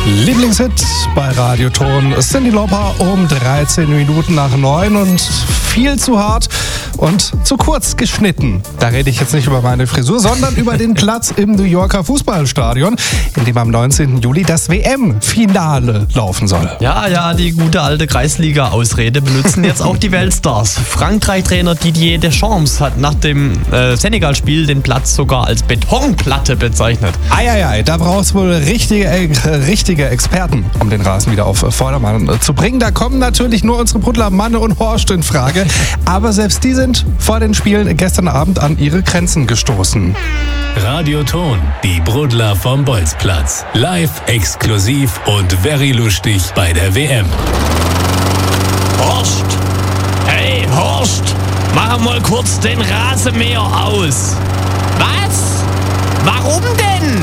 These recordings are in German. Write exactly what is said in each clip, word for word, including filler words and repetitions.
Lieblingshit bei Radioton. Cyndi Lauper um dreizehn Minuten nach neun und viel zu hart und zu kurz geschnitten. Da rede ich jetzt nicht über meine Frisur, sondern über den Platz im New Yorker Fußballstadion, in dem am neunzehnten Juli das W M-Finale laufen soll. Ja, ja, die gute alte Kreisliga-Ausrede benutzen jetzt auch die Weltstars. Frankreich-Trainer Didier Deschamps hat nach dem äh, Senegal-Spiel den Platz sogar als Betonplatte bezeichnet. Eieiei, da brauchst wohl richtige, äh, richtige Experten, um den Rasen wieder auf Vordermann zu bringen. Da kommen natürlich nur unsere Brudler Manne und Horst in Frage. Aber selbst die sind vor den Spielen gestern Abend an ihre Grenzen gestoßen. Radioton, die Brudler vom Bolzplatz. Live, exklusiv und very lustig bei der W M. Horst! Hey, Horst! Mach mal kurz den Rasenmäher aus. Was? Warum denn?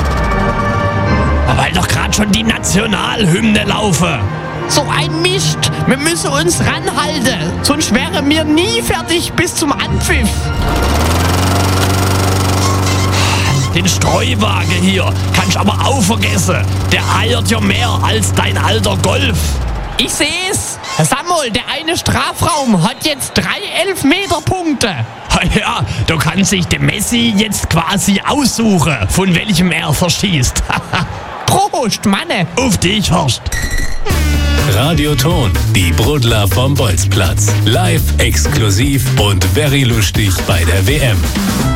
Weil doch gerade schon die Nationalhymne laufe. So ein Mist. Wir müssen uns ranhalten. Sonst wären wir nie fertig bis zum Anpfiff. Den Streuwagen hier kannst aber auch vergessen. Der eiert ja mehr als dein alter Golf. Ich seh's. Samuel, der eine Strafraum hat jetzt drei Elfmeterpunkte. Ja, du kannst sich den Messi jetzt quasi aussuchen, von welchem er verschießt. Prost, Manne. Auf dich, Horst. Radioton, die Brudler vom Bolzplatz. Live, exklusiv und very lustig bei der W M.